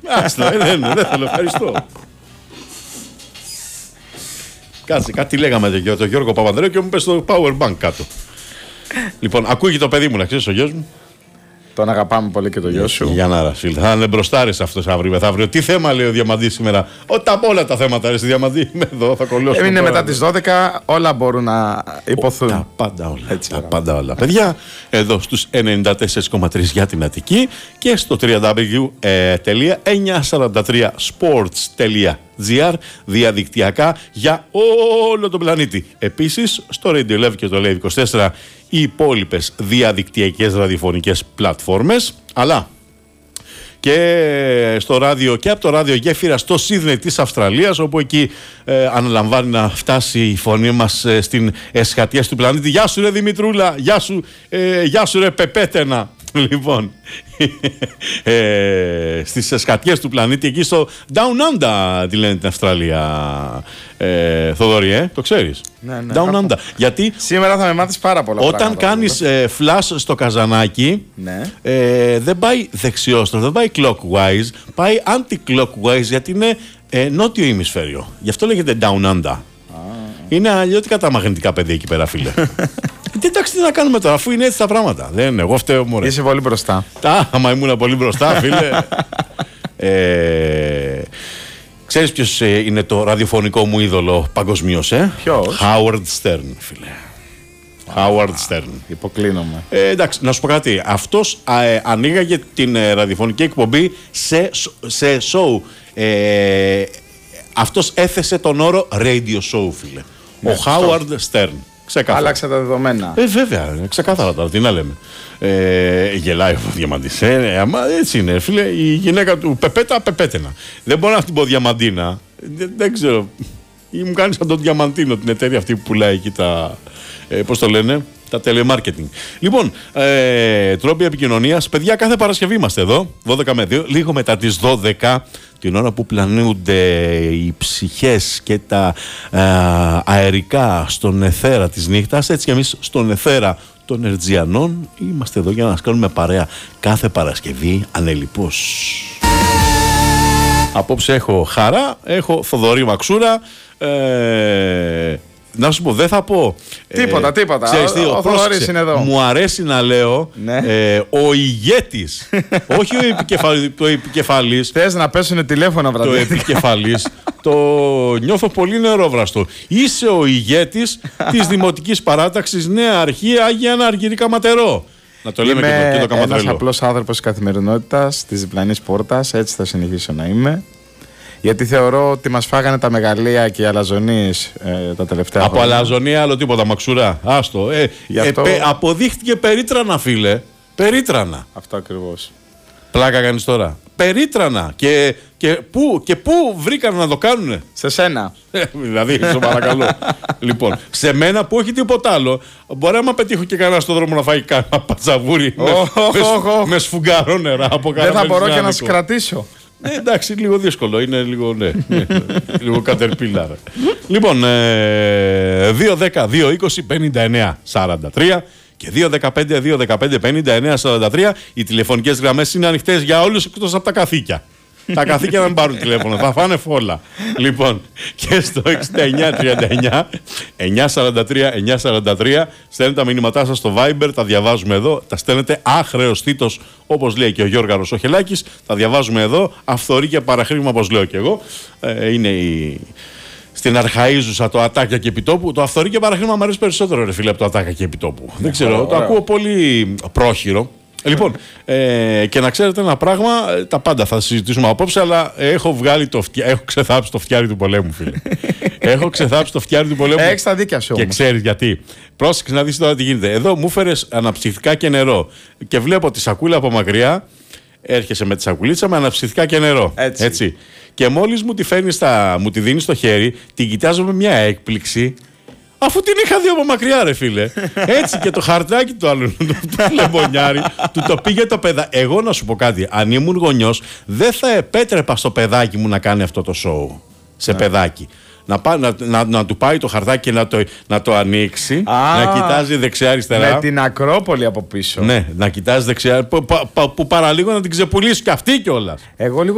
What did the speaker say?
Άστα, δεν θέλω, ευχαριστώ. Κάτσε, κάτι λέγαμε για τον Γιώργο Παπανδρέου και μου πες το power bank κάτω. Λοιπόν, ακούγει το παιδί μου, να ξέρεις, ο γιος μου. Τον αγαπάμε πολύ και το γιο σου. Για να φίλε. Θα είναι μπροστάρης αυτός αύριο μεθαύριο. Τι θέμα λέει ο Διαμαντής σήμερα? Από όλα τα θέματα ρε στη Διαμαντή. Είμαι εδώ, θα κολλώσω. Είναι μετά τις 12, όλα μπορούν να υποθούν. Τα πάντα όλα. Έτσι, τα πάντα όλα. Παιδιά, εδώ στους 94,3 για την Αττική και στο www.943sports.gr διαδικτυακά για όλο τον πλανήτη. Επίσης, στο Radio Live και το Live 24 οι υπόλοιπες διαδικτυακές ραδιοφωνικές πλατφόρμες, αλλά και στο ράδιο και από το ράδιο Γέφυρα στο Σίδνεϊ της Αυστραλίας, όπου εκεί αναλαμβάνει να φτάσει η φωνή μας στην εσχατία του πλανήτη. Γεια σου ρε Δημητρούλα, γεια σου ρε Πεπέτενα. Λοιπόν, στις σκατιές του πλανήτη, εκεί στο Down Under τη λένε την Αυστραλία, Θοδωρή, το ξέρεις? Ναι, Down Under. Γιατί σήμερα θα με μάθεις πάρα πολλά όταν πράγματα, κάνεις flash στο καζανάκι, ναι. Δεν πάει δεξιόστροφο, δεν πάει clockwise, πάει anti-clockwise, γιατί είναι νότιο ημισφαίριο. Γι' αυτό λέγεται Down Under. Είναι αλλιώτικα τα μαγνητικά παιδιά εκεί πέρα, φίλε. Εντάξει, τι να κάνουμε τώρα, αφού είναι έτσι τα πράγματα. Δεν είναι, εγώ φταίω μόνο. Είσαι πολύ μπροστά. Άμα ήμουν πολύ μπροστά, φίλε. Ξέρεις ποιος είναι το ραδιοφωνικό μου είδωλο παγκοσμίως, Ποιος? Howard Stern, φίλε. Howard Stern. Υποκλίνομαι. Εντάξει, να σου πω κάτι. Αυτός ανοίγαγε την ραδιοφωνική εκπομπή σε show. Αυτός έθεσε τον όρο radio show, φίλε. Ο Howard Stern. Ξεκάθαρα. Άλλαξε τα δεδομένα. Βέβαια, ξεκάθαρα τώρα, τι να λέμε. Γελάει ο Διαμαντής. Έτσι είναι, φίλε. Η γυναίκα του Πεπέτενα. Δεν μπορώ να την πω Διαμαντίνα. Δεν ξέρω. Μου κάνει σαν τον Διαμαντίνο, την εταιρεία αυτή που πουλάει εκεί τα. Πώς το λένε, τα telemarketing. Λοιπόν, τρόποι επικοινωνίας. Παιδιά, κάθε Παρασκευή είμαστε εδώ, 12 με 2, λίγο μετά τις 12, την ώρα που πλανούνται οι ψυχές και τα αερικά στον αιθέρα της νύχτας. Έτσι και εμείς στον αιθέρα των Ερτζιανών είμαστε εδώ για να σας κάνουμε παρέα κάθε Παρασκευή ανελιπώς. Απόψε έχω χαρά, έχω Θοδωρή Μαξούρα. Να σου πω, δεν θα πω. Τίποτα. Ξέρεις τι, ο Θοδωρής είναι εδώ. Μου αρέσει να λέω ο ηγέτης. Όχι το επικεφαλής. Θες να πέσουνε τηλέφωνα βραδιά? Το επικεφαλής. Το νιώθω πολύ νερόβραστο. Είσαι ο ηγέτης της Δημοτικής Παράταξης Νέα Αρχή Άγια Αργυρίκα Ματερό. Να το λέμε και το Καματρέλο. Είμαι ένας απλός άνθρωπος της καθημερινότητας, της διπλανής πόρτας. Έτσι θα συνεχίσω να είμαι. Γιατί θεωρώ ότι μας φάγανε τα μεγαλεία και οι αλαζονίες τα τελευταία χρόνια. Από αλαζονία άλλο τίποτα, Μαξουρά. Άστο. Αυτό... αποδείχτηκε περίτρανα, φίλε. Περίτρανα. Αυτό ακριβώς. Πλάκα κάνεις τώρα. Περίτρανα. Και πού βρήκαν να το κάνουνε? Σε σένα. Δηλαδή, σε παρακαλώ. Λοιπόν, σε μένα που όχι τίποτα άλλο, μπορεί άμα πετύχω και κανένα στον δρόμο να φάει κανένα πατσαβούρι με σφουγγαρό νερά από κανένα. Δεν θα μπορώ και να σε κρατήσω. Εντάξει, λίγο δύσκολο. Είναι λίγο, λίγο κατερπίλαρα. Λοιπόν, 2-10-2-20-59-43 και 2-15-2-15-59-43. Οι τηλεφωνικές γραμμές είναι ανοιχτές για όλους εκτός από τα καθήκια. Τα καθήκια δεν πάρουν τηλέφωνο, θα φάνε φόλα. Λοιπόν, και στο 6939-943-943 στέλνετε τα μηνύματά σας στο Viber, τα διαβάζουμε εδώ, τα στέλνετε άχρεωστήτως, όπως λέει και ο Γιώργαρος ο Χελάκης, τα διαβάζουμε εδώ, αυθορή και παραχρήμα, όπως λέω και εγώ. Είναι στην αρχαΐζουσα το ατάκια και επιτόπου. Το αυθορή και παραχρήμα μου αρέσει περισσότερο, ρε φίλε, από το ατάκια και επιτόπου. Δεν ξέρω, το ακούω πολύ πρόχειρο. Λοιπόν, και να ξέρετε ένα πράγμα, τα πάντα θα συζητήσουμε απόψε, αλλά έχω ξεθάψει το φτιάρι του πολέμου, φίλε. Έχω ξεθάψει το φτιάρι του πολέμου. Έχεις τα δίκια σου όμως. Και ξέρεις γιατί. Πρόσεξε να δεις τώρα τι γίνεται. Εδώ μου φέρες αναψυκτικά και νερό. Και βλέπω τη σακούλα από μακριά. Έρχεσαι με τη σακουλίτσα με αναψυκτικά και νερό. Έτσι. Και μόλις μου τη δίνεις στο χέρι, την κοιτάζω με μια έκπληξη. Αφού την είχα δει από μακριά, ρε φίλε. Έτσι και το χαρτάκι του άλλου, του λεμονιάρι, του το πήγε το παιδάκι. Εγώ να σου πω κάτι. Αν ήμουν γονιός, δεν θα επέτρεπα στο παιδάκι μου να κάνει αυτό το σοου. Σε παιδάκι. Να του πάει το χαρτάκι και να το ανοίξει, να κοιτάζει δεξιά-αριστερά. Με την Ακρόπολη από πίσω. Ναι, να κοιτάζει δεξιά. Που παραλίγο να την ξεπουλήσει κι αυτή κιόλας. Εγώ λίγο